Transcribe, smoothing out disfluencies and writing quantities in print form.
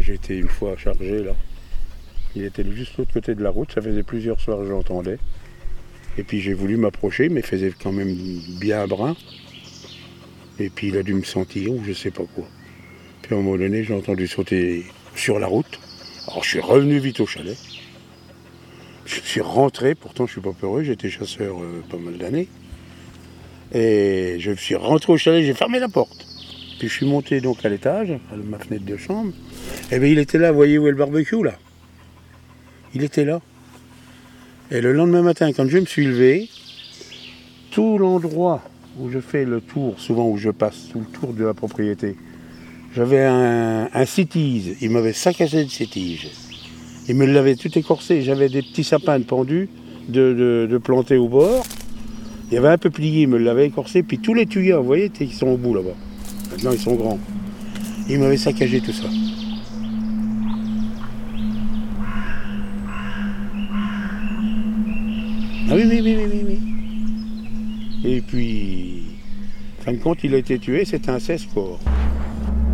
j'ai été une fois chargé là. Il était juste de l'autre côté de la route, ça faisait plusieurs soirs que je l'entendais. Et puis j'ai voulu m'approcher, mais il faisait quand même bien brun. Et puis il a dû me sentir ou je sais pas quoi. Puis à un moment donné, j'ai entendu sauter sur la route. Alors je suis revenu vite au chalet. Je suis rentré, pourtant je suis pas peureux, j'étais chasseur pas mal d'années. Et je suis rentré au chalet, j'ai fermé la porte. Puis je suis monté donc à l'étage, à ma fenêtre de chambre. Et bien il était là, vous voyez où est le barbecue là? Il était là. Et le lendemain matin, quand je me suis levé, tout l'endroit où je fais le tour, souvent où je passe, tout le tour de la propriété, j'avais un cytise, il m'avait saccagé de cytise. Il me l'avait tout écorcé, j'avais des petits sapins pendus de plantés au bord. Il y avait un peuplier, il me l'avait écorcé, puis tous les tuyaux, vous voyez, ils sont au bout là-bas. Maintenant ils sont grands. Il m'avait saccagé tout ça. Ah oui. Et puis, en fin de compte, il a été tué, c'était un 16 corps.